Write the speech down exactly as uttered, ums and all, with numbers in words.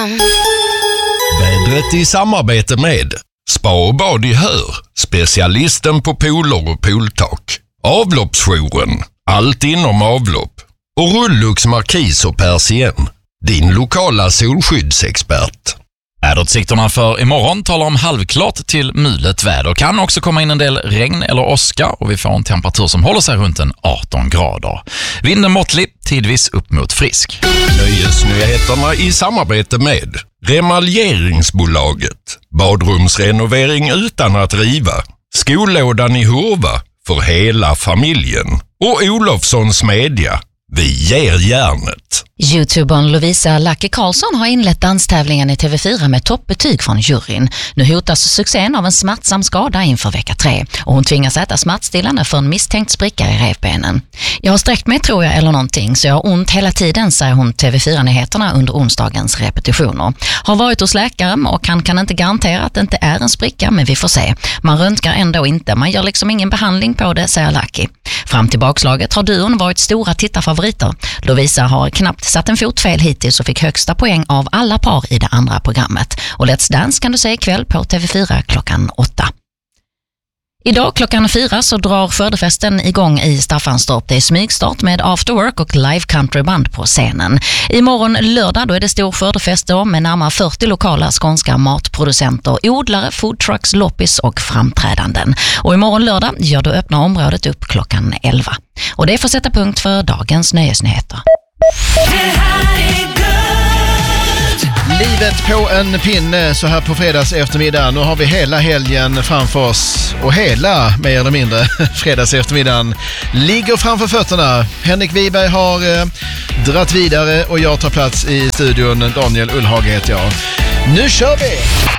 Vädret i samarbete med Spa och bad i Hör, specialisten på pooler och pooltak. Avloppsjouren, allt inom avlopp. Och Rullux Markis och Persien, din lokala solskyddsexpert. Väderutsikterna för imorgon talar om halvklart till mulet väder. Kan också komma in en del regn eller åska och vi får en temperatur som håller sig runt en arton grader. Vinden måttlig, tidvis upp mot frisk. Nöjesnyheterna i samarbete med Remaljeringsbolaget. Badrumsrenovering utan att riva. Skollådan i Hurva för hela familjen. Och Olofssons Media. Vi ger järnet. Youtubern Lovisa Lucky Karlsson har inlett danstävlingen i T V fyra med toppbetyg från juryn. Nu hotas succén av en smärtsam skada inför vecka tre och hon tvingas äta smärtstillande för en misstänkt spricka i revbenen. Jag har sträckt mig tror jag eller någonting så jag har ont hela tiden, säger hon T V fyra-nyheterna under onsdagens repetitioner. Har varit hos läkaren och han kan inte garantera att det inte är en spricka, men vi får se. Man röntgar ändå inte, man gör liksom ingen behandling på det, säger Lucky. Fram till bakslaget har duon varit stora tittarfavoriter. Lovisa har knappt satt en fot fel hittills och fick högsta poäng av alla par i det andra programmet. Och Let's Dance kan du se ikväll på T V fyra klockan åtta. Idag klockan fyra så drar skördefesten igång i Staffanstorp. Det är smygstart med afterwork och live countryband på scenen. Imorgon lördag då är det stor skördefest då med närmare fyrtio lokala skånska matproducenter, odlare, foodtrucks, loppis och framträdanden. Och imorgon lördag gör då öppna området upp klockan elva. Och det får sätta punkt för dagens nöjesnyheter. Livet på en pinne så här på fredags eftermiddag. Nu har vi hela helgen framför oss och hela, mer eller mindre, fredags eftermiddagen ligger framför fötterna. Henrik Wiberg har eh, dratt vidare och jag tar plats i studion. Daniel Ullhage heter jag. Nu kör vi!